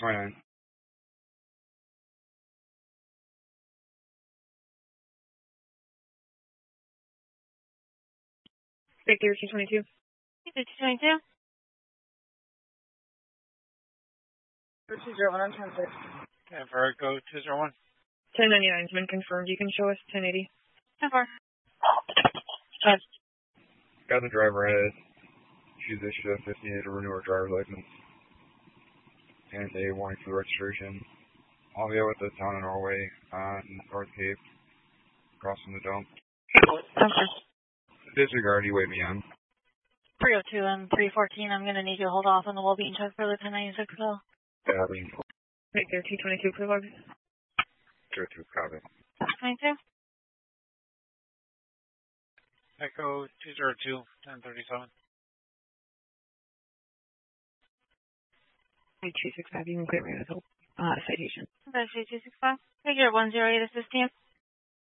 29. Victor 222. 222. 201 on 10-6. And Vertigo 201. 1099's been confirmed. You can show us 1080. 10-4. Got the driver ahead. She's issued a 15 to renew her driver's license. And a warning for the registration. I'll be out with the town of Norway on North Cape, across from the dome. Okay. Disregard, you wait me on. 302 and 314, I'm going to need you to hold off on the well beaten check for the 1096 bill. Copy. Victor 222, clear log. 02, copy. 22. Echo 202, 1037. 265, you can clear me with citation. That's 265. Figure 108 assist team.